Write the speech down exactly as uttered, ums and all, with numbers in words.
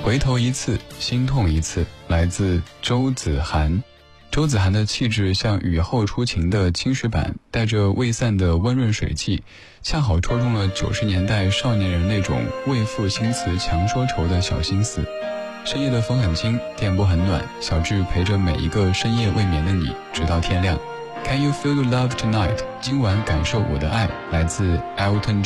回头一次，心痛一次，来自周子涵。周子涵的气质像雨后初晴的青石板，带着未散的温润水汽，恰好戳中了九十年代少年人那种为赋新词强说愁的小心思。深夜的风很轻，电波很暖，小智陪着每一个深夜未眠的你，直到天亮。Can you feel the love tonight？ 今晚感受我的爱，来自 Elton John。